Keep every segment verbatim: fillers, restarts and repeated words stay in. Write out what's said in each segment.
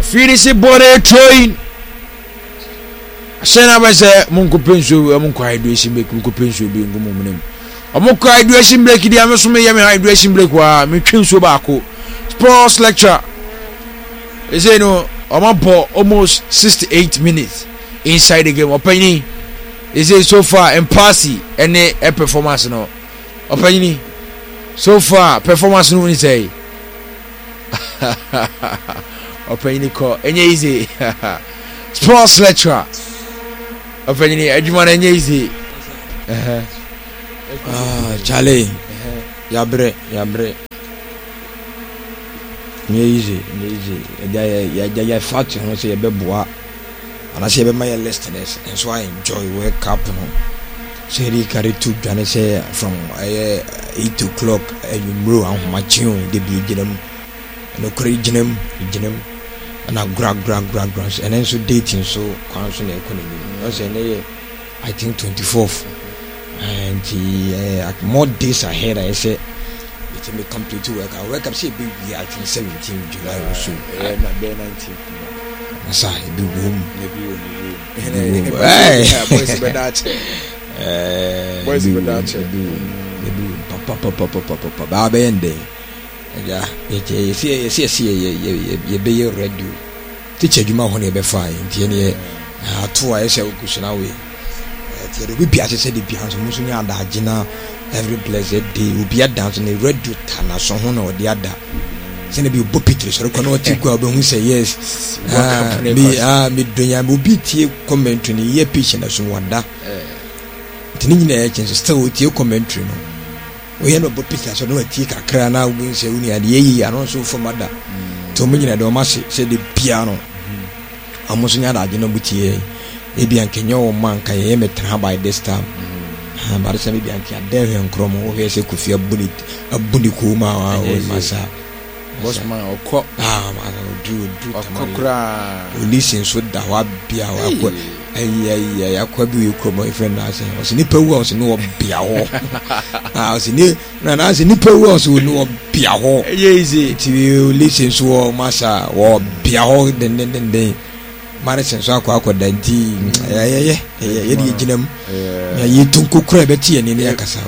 Finish body train. Shena ba say munko penso munko hydration break munko penso bi ngumo munem. Omunko hydration break di ameso me yeme hydration break wa me twinso ba ko. Sports lecture. Is you know omo almost sixty-eight minutes inside the game. Openi is it so far and passy any a performance no. Openi so far performance no ni say. Openi ko enye easy. Sports lecture. Openi adwuma na enye easy. Eh ah chale yabre yabre nye easy nye easy ya ya ya ya fact no say be boa ana say be my listeners and so I enjoy wake up no say ri carry to dwane say from eight o'clock and you bro and machine de bi ginam no kore ginam ginam na gra gra gra gra and then so dating so kwan so na economy no say na I think twenty-fourth and uh, more days ahead I say it may come to work. I wake up say be I think seventeenth July or so. Yeah, na be nineteenth. Asa be home. Maybe home. Hey, boys be that. Eh, boys be that. Maybe papa papa papa papa ba be ende. Ja, ye ye see see see ye ye ye be ye radio. Teacher Juma ho na be fine. Ntie ne ato a ye say okushina we. There will be as I said, the behind Musunya and Agina every blessed day will be a dance in a radio tana, so one or the other. Send a bit pictures, so cannot take well when we say yes. Ah, me, ah, me, Dunya will be tea commentary, ye pitching as wonder. Tinning agents still with your commentary. We have no pictures, so no take a crana, we say, only and ye, and also for mother. To me, I don't must say the piano. I must not Agina with ye. Ebi anke nyo man kan ye metra by this time ha ba se ebi anke adere nkromo wo he se kufia buni abuni ko ma o masa boss man okọ ah ma do do okokra listen so da wa bia wa ko ayi ayi akwa bi we kromo friend na say o se ni pewu o se no bia ho ah o se ni na na se ni pewu o se no bia ho easy ti listen so masa wo bia ho den den den den Marison so akwa akwa danti ya ya ya ya di ginam ya yitunku kura beti ya ni yakasa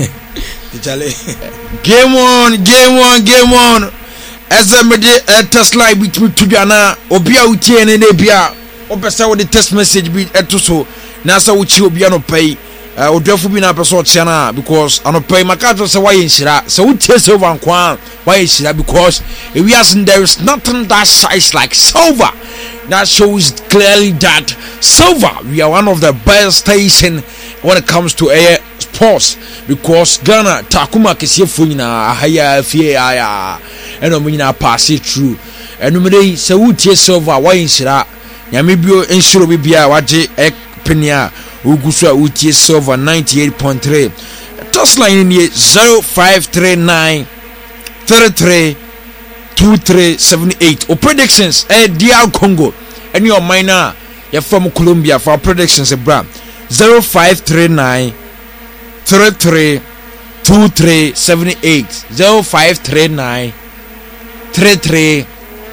Tichale game on game on game on azamede Tesla bit me tudana obia utie ne ne bia obesa wo the text message bi etoso na sa wo chi obia no pay odwafo bi na person chia na because anopai makato say why nhira say wo tie silver nkwa why nhira because we as there is nothing that shines like silver. That shows clearly that silver, we are one of the best station when it comes to air sports because Ghana takuma kesiye funyina haya fie aya eno munyina pass it through eno mede se wutie silver wa inshira nyame bio inshiro bibia waje ekpenia ugusu a wutie silver ninety-eight point three toss line ni zero five three nine three three two three seven eight or predictions eh D R Congo and your minor you're from Colombia for predictions bra zero five three nine three three two three seven eight zero five three nine three three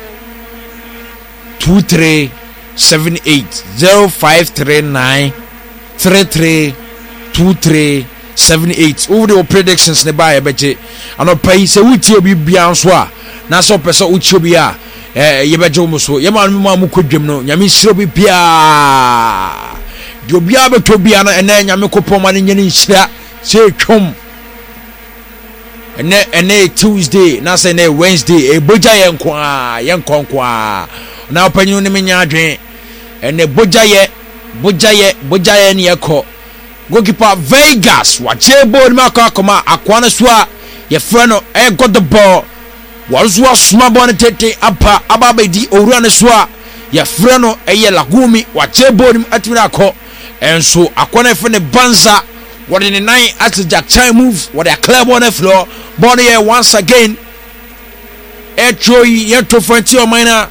two three seven eight zero five three nine three three two three seven eight over the predictions nearby beje and pay say we tie bi bia so a na so pese uchi bi a eh ye beje mo so ye ma mo am kodwem no nyame siro bi bia de obi a beto bia no ene nyame kopom ma ne nyane nhira se twom ene ene Tuesday na say na Wednesday e boja ye nko a ye nko nko a na opanyu ne menya adwen ene boja ye boja ye boja ye ne yeko goalkeeper Vegas wache ball ma ka koma akwana so a ye frɛ no e got the ball wazo asuma ball tete apa ababedi owura ne so a ye frɛ no e ye Lagumi wache ball atira akɔ enso akwana frɛ ne Banza what in the nine at the Jack Chai moves what they club on the floor ball here once again e throw ye to frontier minor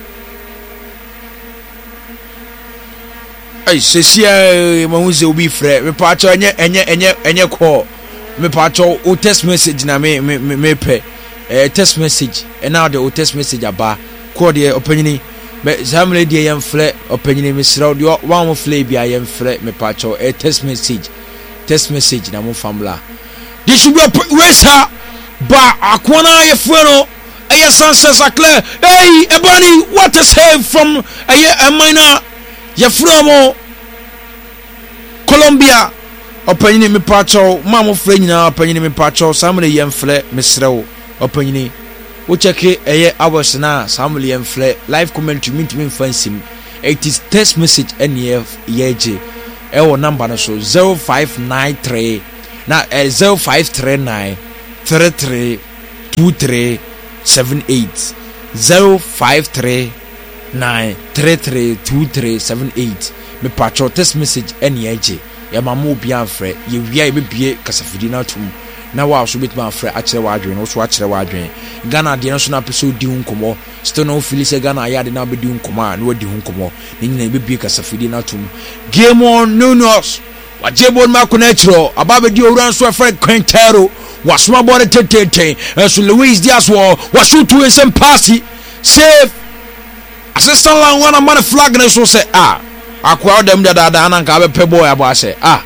ay sesia mahuze obi frɛ me paacho enye enye enye enye call me paacho o text message na me me me pe eh text message and now the o text message aba call the opinion me samle die yem fle opanyine mesra de one mo fle bia yem fle me pacho a text message text message na mo famla this should be wesa ba akwana ye fueno eye sanses akle hey ebony what is here from eye amina ye from Colombia opanyine me pacho ma mo fle nyina opanyine me pacho samle yem fle mesra wo opanyine wo cheke eye hours na samle yem fle live commentary meet me fancy it is text message nef yeje e wo number no so zero five nine three na uh, zero five three nine three three two three seven eight zero five three nine three three two three seven eight me patcho text message nef ya mama obi anfre ye wia e bebie kasafidi na tum na wa so betima afre a kire wa adwen wo so a kire wa adwen Ghana de no so na peso di hunkomo still no feel say Ghana ya de na be di hunkomo a na wadi hunkomo ni nyina e bebie kasafidi na tum game on no news wajebo ma ko na kiro ababe di owura nso afre Quintero wasoma body tetete so Luis Diaz wo wa shoot to some party save assistant line one man flag na so say ah akwa dem da da na nka be pebo ya bo ase ah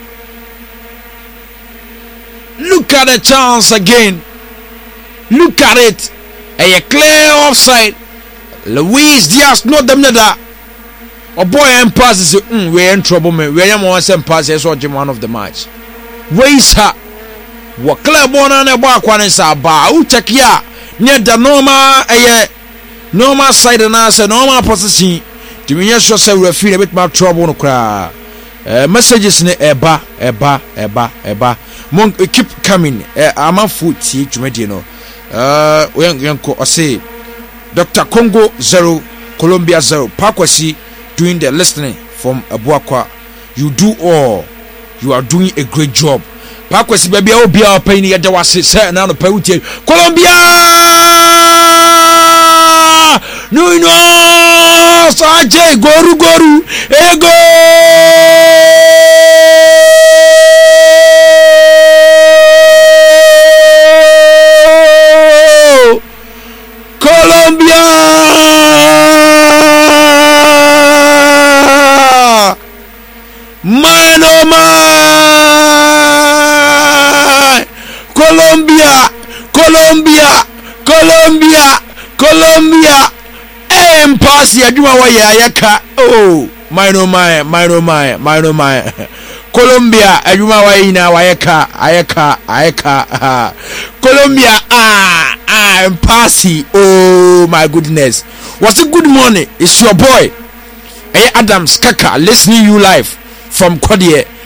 look at the chance again. Look at it. A clear offside. Luis Diaz not them that. Oh boy, and passes. Mm, we're in trouble, man. We're in one sem passes or one of the match. Ways ha. What clear born on a bar one is a bar. Who check ya? Near the normal a normal side and answer normal position. To me, yes, yourself will feel a bit more trouble no cry. Uh, messages in eba eba eba eba mon keep coming uh, I'm a foot see you know uh we yanko I say Doctor Congo zero Colombia zero Pakwasi doing the listening from Abuakwa. You do all, you are doing a great job. Pakwasi baby obi a pain ya da wase say na no pawutie Colombia no no saje goru goru ego Colombia man oh my Colombia Colombia Colombia Colombia em pass ya duma wa ya yaka oh my no my my no my my no my Colombia aduma wa ina wa yaka ayaka ayaka Colombia ah ah em pass oh my goodness what's it good morning it's your boy Hey Adams Kaka listening you live from Kodie